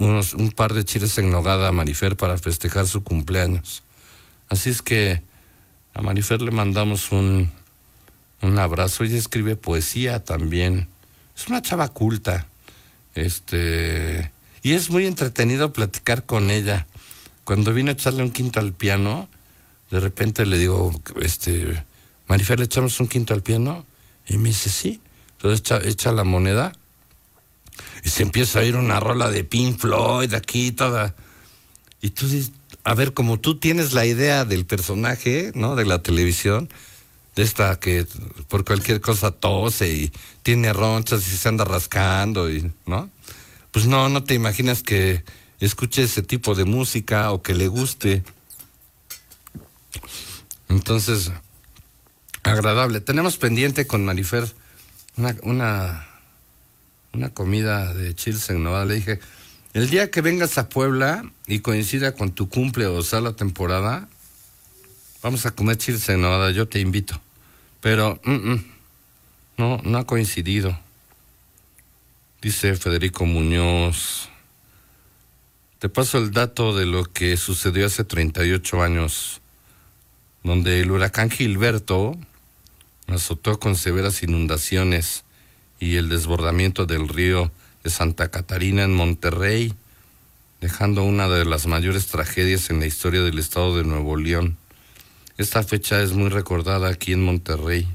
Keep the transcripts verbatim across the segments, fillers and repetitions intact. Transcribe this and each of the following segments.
unos, un par de chiles en nogada a Marifer para festejar su cumpleaños. Así es que a Marifer le mandamos un, un abrazo. Ella escribe poesía también. Es una chava culta. Este, y es muy entretenido platicar con ella. Cuando vino a echarle un quinto al piano, de repente le digo, este, Marifer, ¿le echamos un quinto al piano? Y me dice, sí. Entonces echa, echa la moneda y se empieza a ir una rola de Pink Floyd aquí toda. Y tú dices, a ver, como tú tienes la idea del personaje, ¿no? De la televisión, de esta que por cualquier cosa tose y tiene ronchas y se anda rascando, y, ¿no? Pues no, no te imaginas que escuche ese tipo de música o que le guste. Entonces, agradable. Tenemos pendiente con Marifer una, una, una comida de chiles en nogada. Le dije, el día que vengas a Puebla y coincida con tu cumple o sea la temporada, vamos a comer chiles en nogada, yo te invito. Pero, mm, mm, no, no ha coincidido. Dice Federico Muñoz, te paso el dato de lo que sucedió hace treinta y ocho años, donde el huracán Gilberto azotó con severas inundaciones y el desbordamiento del río de Santa Catarina en Monterrey, dejando una de las mayores tragedias en la historia del estado de Nuevo León. Esta fecha es muy recordada aquí en Monterrey.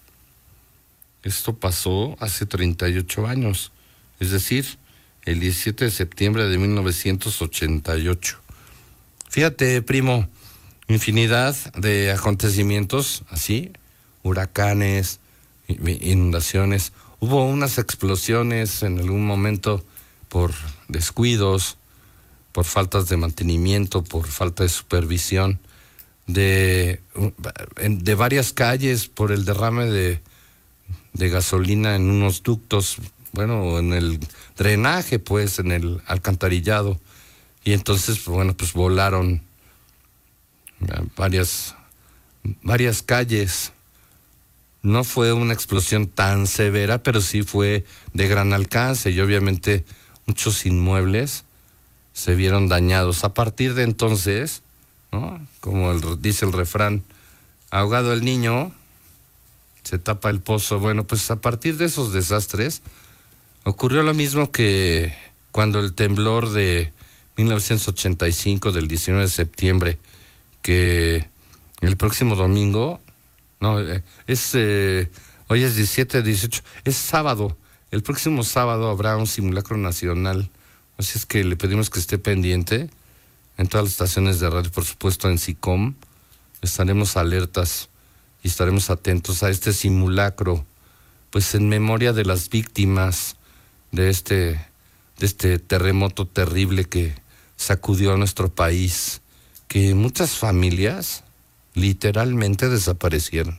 Esto pasó hace treinta y ocho años, es decir, el diecisiete de septiembre de mil novecientos ochenta y ocho. Fíjate, primo, infinidad de acontecimientos así, huracanes, inundaciones. Hubo unas explosiones en algún momento por descuidos, por faltas de mantenimiento, por falta de supervisión, de, de varias calles, por el derrame de, de gasolina en unos ductos, bueno, en el drenaje, pues, en el alcantarillado. Y entonces, bueno, pues volaron varias, varias calles. No fue una explosión tan severa, pero sí fue de gran alcance y obviamente muchos inmuebles se vieron dañados. A partir de entonces, ¿no? Como el, dice el refrán, ahogado el niño, se tapa el pozo. Bueno, pues a partir de esos desastres ocurrió lo mismo que cuando el temblor de mil novecientos ochenta y cinco del diecinueve de septiembre, que el próximo domingo, no, es, eh, hoy es diecisiete, dieciocho, es sábado, el próximo sábado habrá un simulacro nacional, así es que le pedimos que esté pendiente en todas las estaciones de radio, por supuesto en SICOM, estaremos alertas y estaremos atentos a este simulacro, pues en memoria de las víctimas de este, de este terremoto terrible que sacudió a nuestro país, que muchas familias literalmente desaparecieron.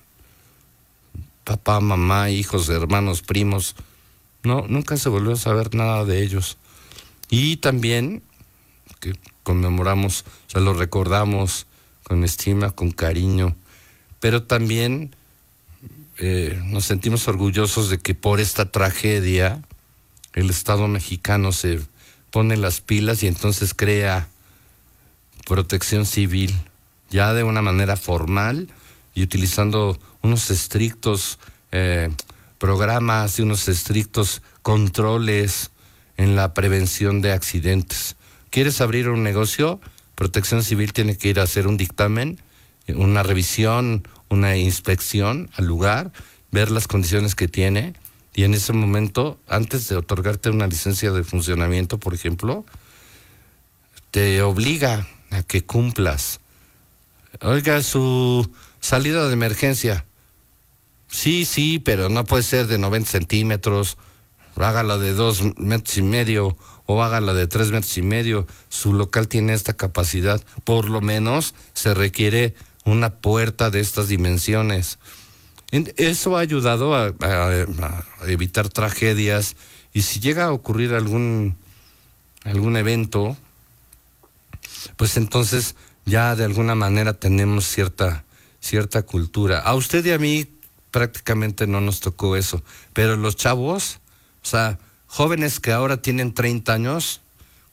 Papá, mamá, hijos, hermanos, primos, no, nunca se volvió a saber nada de ellos. Y también que conmemoramos, o sea, lo recordamos con estima, con cariño, pero también eh, nos sentimos orgullosos de que por esta tragedia el Estado mexicano se pone las pilas y entonces crea protección civil, ya de una manera formal y utilizando unos estrictos eh, programas y unos estrictos controles en la prevención de accidentes. ¿Quieres abrir un negocio? Protección Civil tiene que ir a hacer un dictamen, una revisión, una inspección al lugar, ver las condiciones que tiene y en ese momento, antes de otorgarte una licencia de funcionamiento, por ejemplo, te obliga a que cumplas. Oiga, su salida de emergencia. Sí, sí, pero no puede ser de noventa centímetros. Hágala de dos metros y medio o hágala de tres metros y medio. Su local tiene esta capacidad. Por lo menos se requiere una puerta de estas dimensiones. Eso ha ayudado a, a, a evitar tragedias y si llega a ocurrir algún, algún evento, pues entonces ya de alguna manera tenemos cierta, cierta cultura. A usted y a mí prácticamente no nos tocó eso, pero los chavos, o sea, jóvenes que ahora tienen treinta años,